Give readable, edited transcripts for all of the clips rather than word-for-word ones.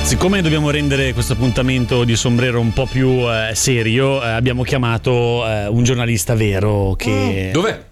Siccome dobbiamo rendere questo appuntamento di Sombrero un po' più serio, abbiamo chiamato un giornalista vero che... Dov'è?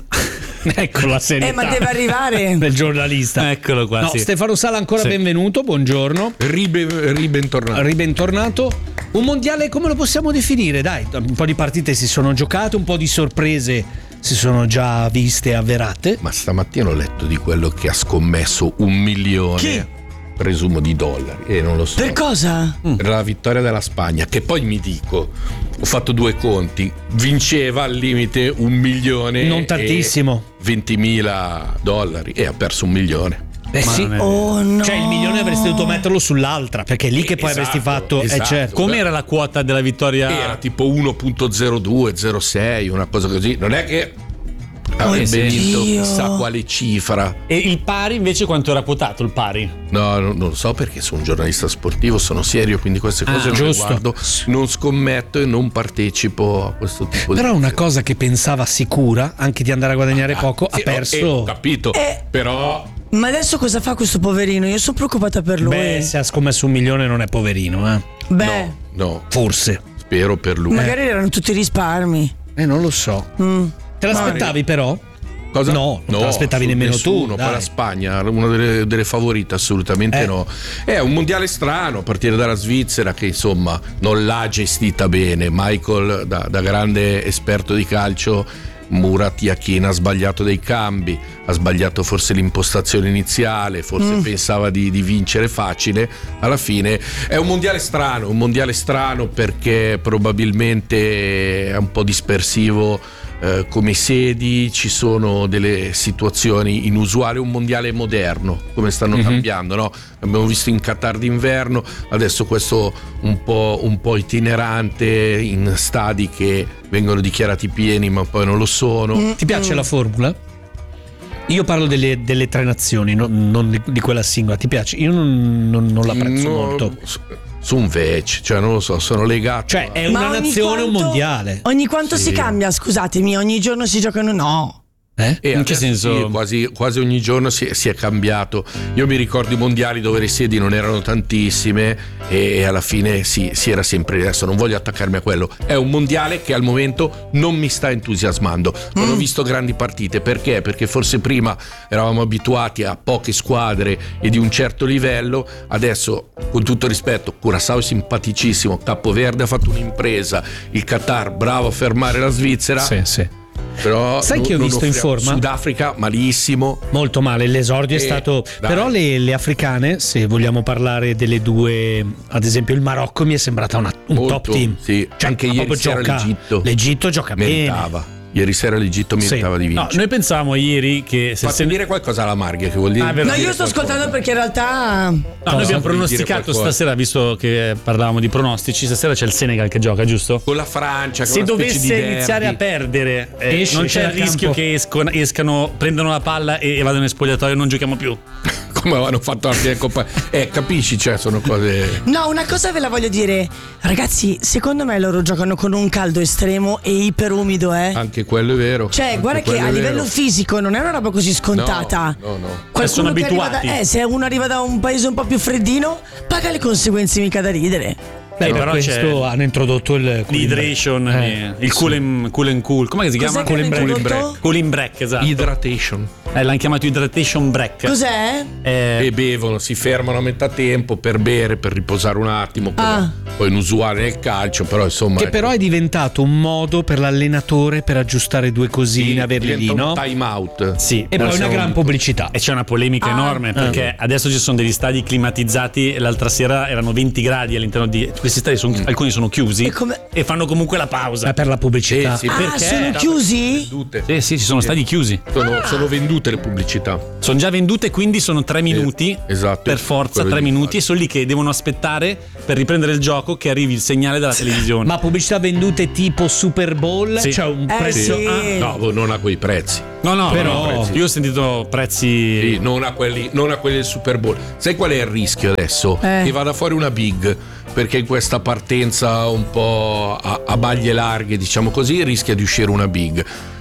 Ecco la serietà. Ma deve arrivare del giornalista. Eccolo qua. No, sì. Stefano Sala, ancora Sì. benvenuto, buongiorno. Ribentornato. Ribentornato. Un mondiale come lo possiamo definire? Dai, un po' di partite si sono giocate, un po' di sorprese si sono già viste e avverate. Ma stamattina ho letto di quello che ha scommesso 1 milione. Chi? Presumo di dollari, non lo so. per cosa? Per la vittoria della Spagna, che poi mi dico, ho fatto 2 conti, vinceva al limite 1 milione Non tantissimo. e $20.000 e ha perso 1 milione. Sì. non è- Oh no. Cioè il milione avresti dovuto metterlo sull'altra, perché è lì che poi Esatto, avresti fatto esatto. certo. Com'era la quota della vittoria? Era tipo 1.02, 06, una cosa così. Non è che avrebbe vinto Dio. chissà quale cifra. E il pari invece quanto era quotato il pari? No, non lo so, perché sono un giornalista sportivo, sono serio, quindi queste cose non le giusto. guardo, non scommetto e non partecipo a questo tipo di... Però una cosa che pensava sicura, anche di andare a guadagnare poco, Sì, ha perso. ho capito, però... Ma adesso cosa fa questo poverino? Io sono preoccupata per lui. Beh, se ha scommesso 1 milione non è poverino, eh. Beh, No, Forse. spero per lui. magari erano tutti risparmi. Non lo so. Te l'aspettavi però? Cosa? No, non te l'aspettavi nemmeno nessuno, tu. per dai. la Spagna, una delle favorite, assolutamente no. È un mondiale strano, a partire dalla Svizzera, che insomma non l'ha gestita bene. Michael, da grande esperto di calcio, Murat Yakin ha sbagliato dei cambi, ha sbagliato forse l'impostazione iniziale, forse pensava di vincere facile. Alla fine è un mondiale strano perché probabilmente è un po' dispersivo come sedi, ci sono delle situazioni inusuali, un mondiale moderno come stanno cambiando, no? Abbiamo visto in Qatar d'inverno, adesso questo un po' itinerante in stadi che vengono dichiarati pieni ma poi non lo sono. Ti piace la formula? Io parlo delle 3 nazioni, non di quella singola. Ti piace? Io non l'apprezzo molto. Su un vec, cioè non lo so, sono legato. Cioè, è Ma una ogni nazione, un quanto- mondiale. Ogni quanto Sì. si cambia, scusatemi, ogni giorno si giocano? No. Eh? E In che adesso senso? sì, quasi ogni giorno si è cambiato. Io mi ricordo i mondiali dove le sedi non erano tantissime e alla fine si era sempre. Adesso non voglio attaccarmi a quello. È un mondiale che al momento non mi sta entusiasmando. Non ho visto grandi partite. Perché? Perché forse prima eravamo abituati a poche squadre e di un certo livello. Adesso, con tutto rispetto, Curaçao è simpaticissimo, Capoverde ha fatto un'impresa, il Qatar bravo a fermare la Svizzera. Sì. Però Sai che ho non visto in offriamo. forma? Sudafrica malissimo. Molto male, l'esordio è stato. dai. Però le africane, se vogliamo parlare delle due, ad esempio il Marocco mi è sembrata un Molto, top team. sì. Cioè, Anche ma ieri proprio sera gioca. l'Egitto gioca meritava. bene. Ieri sera l'Egitto meritava di No, vincere. noi pensavamo ieri che se Fatti dire qualcosa alla Marghe, che vuol dire. Ah, è vero. No, io sto ascoltando perché in realtà... No, noi abbiamo dire pronosticato qualcosa? stasera, visto che parlavamo di pronostici, stasera c'è il Senegal che gioca, giusto? Con la Francia, che Se è una specie dovesse di iniziare a derby. perdere, Esce, non c'è il dal rischio campo. che escano, prendano la palla e vadano in spogliatoio e non giochiamo più. Come avevano fatto anche in Coppa. Capisci, cioè, sono cose. No, una cosa ve la voglio dire. Ragazzi, secondo me loro giocano con un caldo estremo e iperumido, Anche quello è vero. Cioè, Anche guarda che quello a è livello vero. fisico non è una roba così scontata. No. Sono Qualcuno che arriva abituati. se uno arriva da un paese un po' più freddino, paga le conseguenze mica da ridere. Beh, per però questo hanno introdotto il L'hydration, il cool and cool, come si chiama? Cos'è che hanno introdotto? Cooling break, esatto. Hydration. L'hanno chiamato hydration break. Cos'è? E bevono, si fermano a metà tempo per bere, per riposare un attimo. Poi inusuale nel calcio, però insomma. Che però è diventato un modo per l'allenatore per aggiustare due cosine, averli lì, no? Un time out. Sì, E poi una gran pubblicità. E c'è una polemica enorme perché adesso ci sono degli stadi climatizzati e l'altra sera erano 20 gradi all'interno di questi stadi, alcuni sono chiusi e fanno comunque la pausa. È per la pubblicità. Sì, Ah, perché sono chiusi? vendute. Sì, ci sono stadi chiusi. Sono vendute le pubblicità. Sono già vendute, quindi sono 3 minuti. esatto. Per forza, Quello 3 di minuti. E sono lì che devono aspettare per riprendere il gioco che arrivi il segnale dalla televisione. Ma pubblicità vendute tipo Super Bowl? Sì. Cioè un prezzo. sì. No, non a quei prezzi. No, Però- io ho sentito prezzi. Sì, non a quelli del Super Bowl. Sai qual è il rischio adesso? Che vada fuori una big, perché in questa partenza un po' a maglie larghe, diciamo così, rischia di uscire una big.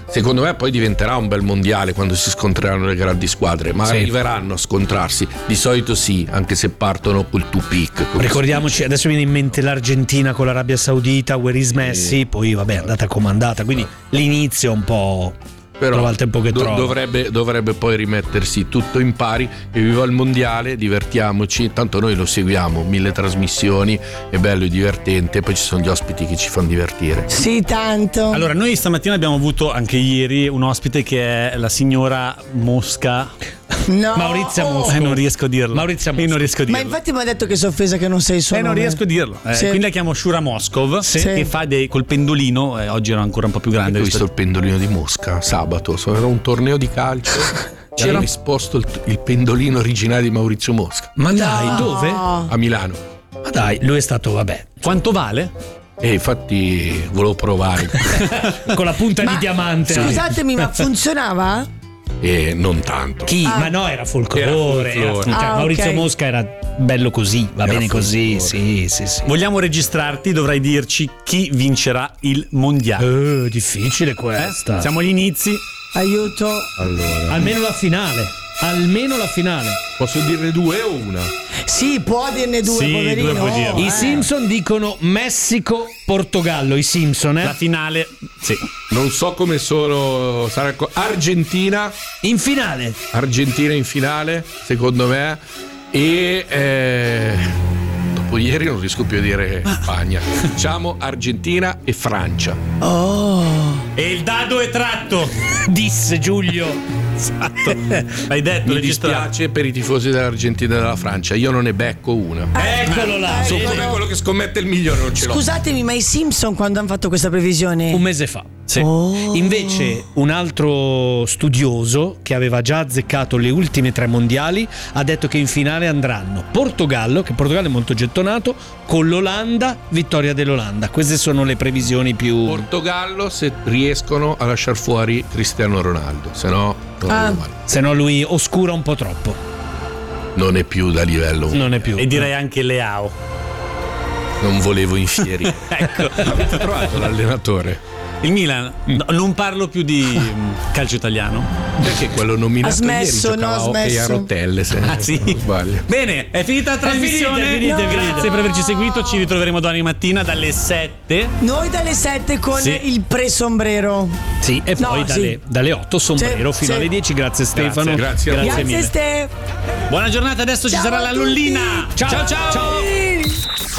secondo me poi diventerà un bel mondiale quando si scontreranno le grandi squadre, ma arriveranno a scontrarsi, di solito sì, anche se partono col two pick. Ricordiamoci, adesso viene in mente l'Argentina con l'Arabia Saudita, where is Messi, poi vabbè è andata comandata, quindi l'inizio un po'... Però dovrebbe poi rimettersi tutto in pari. E viva il mondiale, divertiamoci, tanto noi lo seguiamo, 1000 trasmissioni, è bello e divertente, poi ci sono gli ospiti che ci fanno divertire. Sì, tanto. Allora, noi stamattina abbiamo avuto anche ieri un ospite che è la signora Mosca. No. Maurizia Mosca. Non riesco a dirlo. Maurizia Mosca. Non riesco a dirlo. Ma infatti mi ha detto che si è offesa che non sei il suo nome. Non riesco a dirlo. Sì. Quindi la chiamo Shura Moskov, Sì. che fa col pendolino. Oggi era ancora un po' più grande. Ho visto il pendolino di Mosca sabato, era un torneo di calcio. C'era risposto il pendolino originale di Maurizio Mosca. Ma dai, dove? A Milano. Ma dai, lui è stato, vabbè. Quanto vale? E infatti volevo provare. Con la punta di diamante. Scusatemi, ma funzionava? E non tanto. Chi? Ma no, era folklore. Maurizio ok. Mosca era bello così, va bene così. Sì. Vogliamo registrarti, dovrai dirci chi vincerà il mondiale. Difficile questa. Siamo agli inizi. Aiuto. Allora, Almeno la finale. posso dirne 2 o una? Sì, può dirne 2, Sì, poverino. 2 puoi dirne. I Simpson dicono Messico-Portogallo. I Simpson, La finale. Sì. Non so come sono. Sarà Argentina in finale. Argentina in finale, secondo me. E dopo ieri non riesco più a dire Spagna. Diciamo Argentina e Francia. E il dado è tratto. Disse Giulio. Esatto. L'hai detto, Mi registrato. dispiace per i tifosi dell'Argentina e della Francia, io non ne becco una. Eccolo là. Come quello che scommette il milione non ce l'ho. Scusatemi, ma i Simpson quando hanno fatto questa previsione? Un mese fa. Sì. Invece un altro studioso che aveva già azzeccato le ultime 3 mondiali ha detto che in finale andranno Portogallo, che Portogallo è molto gettonato, con l'Olanda, vittoria dell'Olanda. Queste sono le previsioni più... Portogallo se riescono a lasciar fuori Cristiano Ronaldo, se no Se no lui oscura un po' troppo. non è più da livello. Non è più. E direi anche Leao. Non volevo infierire. Ecco. Avete trovato l'allenatore? Il Milan. No, non parlo più di calcio italiano. Perché quello nominato Ha smesso, ieri giocava no, ha hockey smesso. a rotelle, se Sì. non sbaglio. Bene, è finita la trasmissione. finita. Grazie per averci seguito. Ci ritroveremo domani mattina dalle 7. Noi dalle 7 con Sì. il pre-sombrero. Sì, e No, poi sì. dalle 8 sombrero Sì, fino sì. alle 10. Grazie Stefano. Grazie a voi. Grazie mille. Ste. Buona giornata, adesso ci Ciao sarà a la tutti. Lollina. Ciao.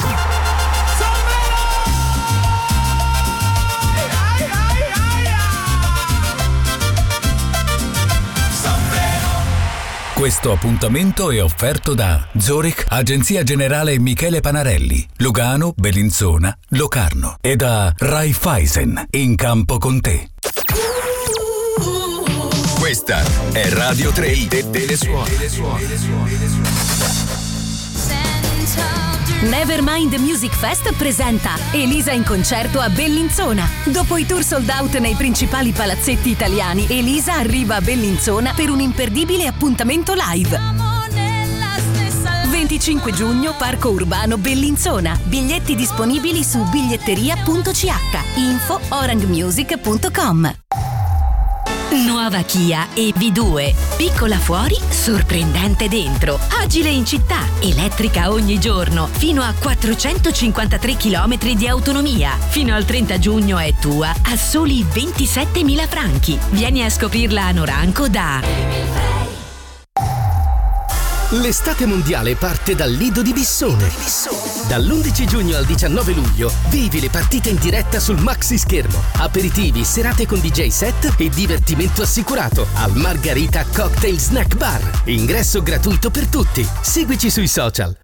Questo appuntamento è offerto da Zurich, Agenzia Generale Michele Panarelli, Lugano, Bellinzona, Locarno e da Raiffeisen, in campo con te. Questa è Radio 3 Telesuoni. Nevermind Music Fest presenta Elisa in concerto a Bellinzona. Dopo i tour sold out nei principali palazzetti italiani, Elisa arriva a Bellinzona per un imperdibile appuntamento live. 25 giugno, Parco Urbano Bellinzona. Biglietti disponibili su biglietteria.ch. Info orangmusic.com. Nuova Kia EV2. Piccola fuori, sorprendente dentro. Agile in città, elettrica ogni giorno. Fino a 453 km di autonomia. Fino al 30 giugno è tua a soli 27.000 franchi. Vieni a scoprirla a Noranco da... L'estate mondiale parte dal Lido di Bissone. Dall'11 giugno al 19 luglio vivi le partite in diretta sul maxi schermo. Aperitivi, serate con DJ set e divertimento assicurato al Margarita Cocktail Snack Bar. Ingresso gratuito per tutti. Seguici sui social.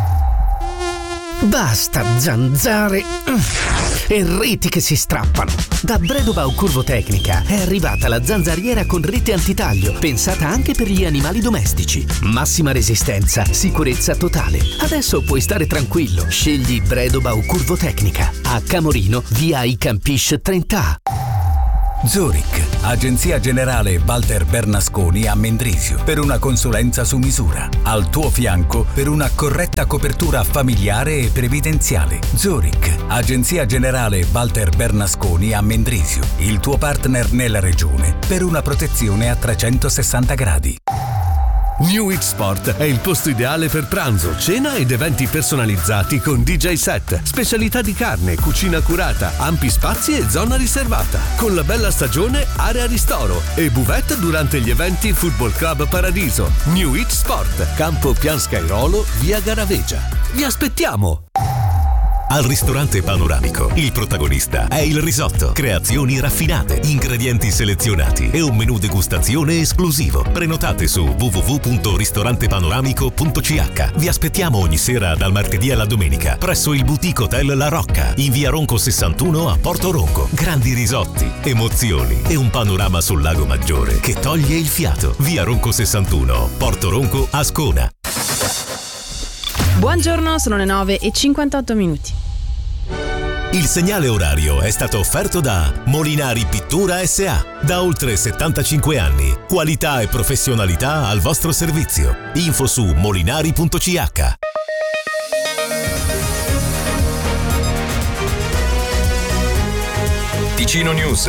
Basta zanzare e reti che si strappano. Da Bredobau Curvotecnica è arrivata la zanzariera con rete antitaglio, pensata anche per gli animali domestici. Massima resistenza, sicurezza totale. Adesso puoi stare tranquillo. Scegli Bredobau Curvotecnica a Camorino, via I Campish 30A. Zurich, agenzia generale Walter Bernasconi a Mendrisio, per una consulenza su misura. Al tuo fianco per una corretta copertura familiare e previdenziale. Zurich, agenzia generale Walter Bernasconi a Mendrisio, il tuo partner nella regione per una protezione a 360 gradi. New It Sport è il posto ideale per pranzo, cena ed eventi personalizzati con DJ set, specialità di carne, cucina curata, ampi spazi e zona riservata. Con la bella stagione, area ristoro e buvette durante gli eventi Football Club Paradiso. New It Sport, Campo Pian Scairolo, via Garavegia. Vi aspettiamo! Al ristorante Panoramico il protagonista è il risotto. Creazioni raffinate, ingredienti selezionati e un menù degustazione esclusivo. Prenotate su www.ristorantepanoramico.ch. Vi aspettiamo ogni sera dal martedì alla domenica presso il Boutique Hotel La Rocca in via Ronco 61 a Porto Ronco. Grandi risotti, emozioni e un panorama sul lago Maggiore che toglie il fiato. Via Ronco 61, Porto Ronco, Ascona. Buongiorno, sono le 9:58. Il segnale orario è stato offerto da Molinari Pittura S.A. Da oltre 75 anni. Qualità e professionalità al vostro servizio. Info su molinari.ch. Ticino News.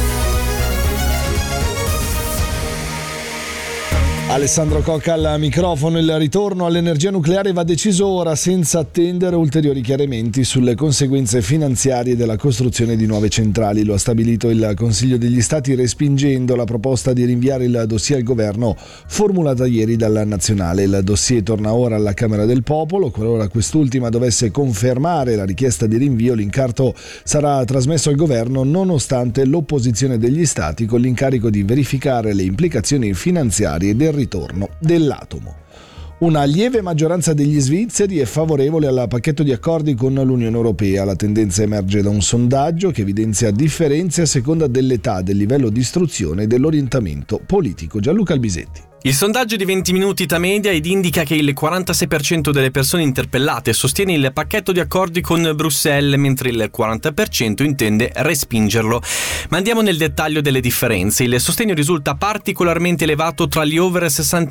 Alessandro Cocca al microfono. Il ritorno all'energia nucleare va deciso ora senza attendere ulteriori chiarimenti sulle conseguenze finanziarie della costruzione di nuove centrali. Lo ha stabilito il Consiglio degli Stati respingendo la proposta di rinviare il dossier al governo formulata ieri dalla Nazionale. Il dossier torna ora alla Camera del Popolo. Qualora quest'ultima dovesse confermare la richiesta di rinvio, l'incarto sarà trasmesso al governo nonostante l'opposizione degli Stati, con l'incarico di verificare le implicazioni finanziarie del ritorno dell'atomo. Una lieve maggioranza degli svizzeri è favorevole al pacchetto di accordi con l'Unione Europea. La tendenza emerge da un sondaggio che evidenzia differenze a seconda dell'età, del livello di istruzione e dell'orientamento politico. Gianluca Albisetti. Il sondaggio di 20 minuti età media ed indica che il 46% delle persone interpellate sostiene il pacchetto di accordi con Bruxelles, mentre il 40% intende respingerlo. Ma andiamo nel dettaglio delle differenze. Il sostegno risulta particolarmente elevato tra gli over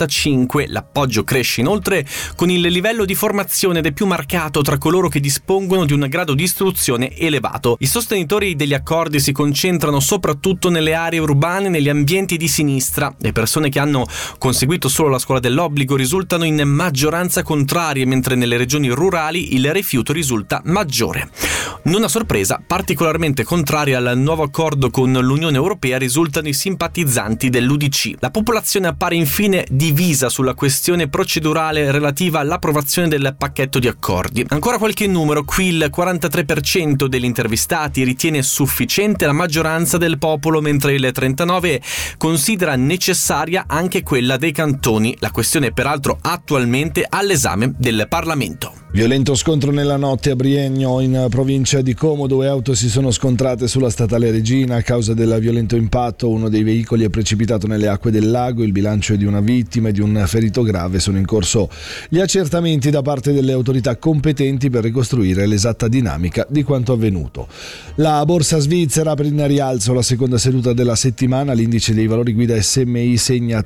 65, l'appoggio cresce inoltre con il livello di formazione ed è più marcato tra coloro che dispongono di un grado di istruzione elevato. I sostenitori degli accordi si concentrano soprattutto nelle aree urbane e negli ambienti di sinistra. Le persone che hanno conseguito solo la scuola dell'obbligo risultano in maggioranza contrarie, mentre nelle regioni rurali il rifiuto risulta maggiore. Non a sorpresa, particolarmente contrari al nuovo accordo con l'Unione Europea risultano i simpatizzanti dell'UDC. La popolazione appare infine divisa sulla questione procedurale relativa all'approvazione del pacchetto di accordi. Ancora qualche numero: qui il 43% degli intervistati ritiene sufficiente la maggioranza del popolo, mentre il 39% considera necessaria anche quella dei cantoni. La questione è peraltro attualmente all'esame del Parlamento. Violento scontro nella notte a Briegno, in provincia di Como. 2 auto si sono scontrate sulla statale Regina. A causa del violento impatto uno dei veicoli è precipitato nelle acque del lago. Il bilancio è di una vittima e di un ferito grave. Sono in corso gli accertamenti da parte delle autorità competenti per ricostruire l'esatta dinamica di quanto avvenuto. La borsa svizzera per in rialzo la seconda seduta della settimana. L'indice dei valori guida SMI segna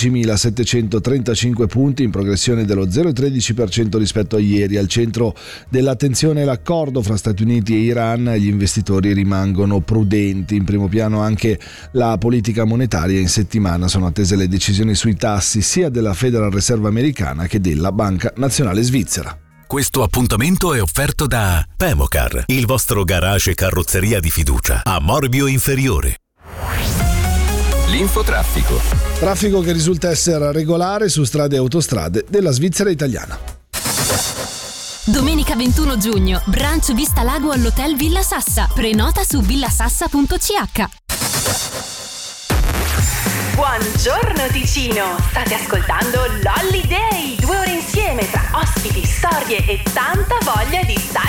13.735 punti, in progressione dello 0,13% rispetto a ieri. Al centro dell'attenzione l'accordo fra Stati Uniti e Iran. Gli investitori rimangono prudenti. In primo piano anche la politica monetaria. In settimana sono attese le decisioni sui tassi sia della Federal Reserve americana che della Banca Nazionale Svizzera. Questo appuntamento è offerto da Pemocar, il vostro garage e carrozzeria di fiducia a Morbio Inferiore. L'infotraffico. Traffico che risulta essere regolare su strade e autostrade della Svizzera italiana. Domenica 21 giugno, brunch Vista Lago all'Hotel Villa Sassa. Prenota su villasassa.ch. Buongiorno Ticino, state ascoltando Lolly Day, 2 ore insieme tra ospiti, storie e tanta voglia di stare